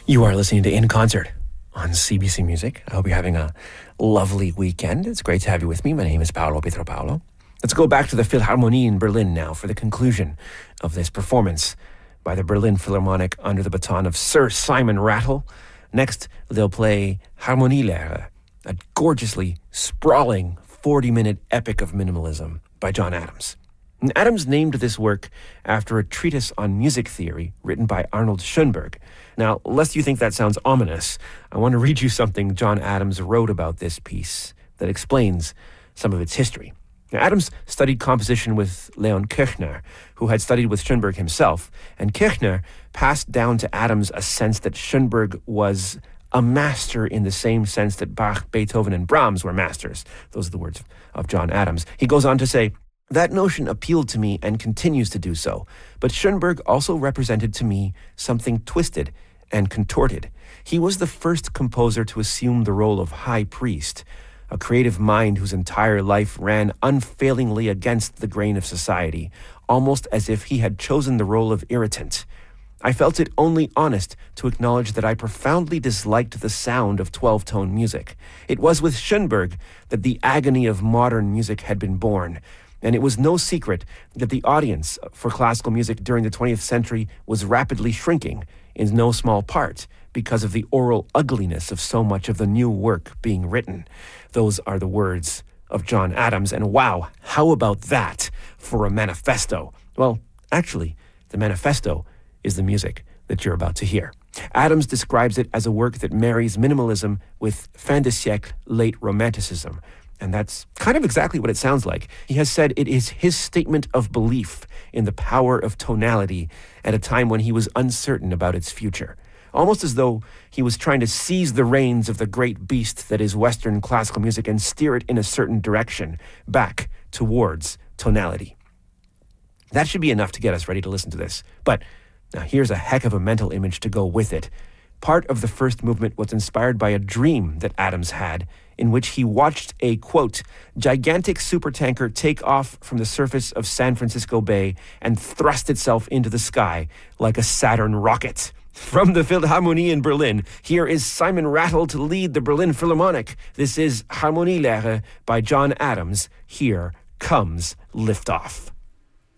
You are listening to In Concert on CBC Music. I hope you're having a lovely weekend. It's great to have you with me. My name is Paolo Pietropaulo. Let's go back to the Philharmonie in Berlin now for the conclusion of this performance by the Berlin Philharmonic under the baton of Sir Simon Rattle. Next, they'll play Harmonielehre, a gorgeously sprawling 40-minute epic of minimalism by John Adams. And Adams named this work after a treatise on music theory written by Arnold Schoenberg. Now, lest you think that sounds ominous, I want to read you something John Adams wrote about this piece that explains some of its history. Now, Adams studied composition with Leon Kirchner, who had studied with Schoenberg himself, and Kirchner passed down to Adams a sense that Schoenberg was a master in the same sense that Bach, Beethoven, and Brahms were masters. Those are the words of John Adams. He goes on to say, "That notion appealed to me and continues to do so, but Schoenberg also represented to me something twisted and contorted. He was the first composer to assume the role of high priest, a creative mind whose entire life ran unfailingly against the grain of society, almost as if he had chosen the role of irritant. I felt it only honest to acknowledge that I profoundly disliked the sound of 12-tone music. It was with Schoenberg that the agony of modern music had been born, and it was no secret that the audience for classical music during the 20th century was rapidly shrinking, in no small part because of the oral ugliness of so much of the new work being written." Those are the words of John Adams, and wow, how about that for a manifesto? Well, actually, the manifesto is the music that you're about to hear. Adams describes it as a work that marries minimalism with fin de siècle late romanticism. And that's kind of exactly what it sounds like. He has said it is his statement of belief in the power of tonality at a time when he was uncertain about its future. Almost as though he was trying to seize the reins of the great beast that is Western classical music and steer it in a certain direction, back towards tonality. That should be enough to get us ready to listen to this. But now here's a heck of a mental image to go with it. Part of the first movement was inspired by a dream that Adams had, in which he watched a, quote, gigantic supertanker take off from the surface of San Francisco Bay and thrust itself into the sky like a Saturn rocket. From the Philharmonie in Berlin, here is Simon Rattle to lead the Berlin Philharmonic. This is Harmonielehre by John Adams. Here comes Liftoff.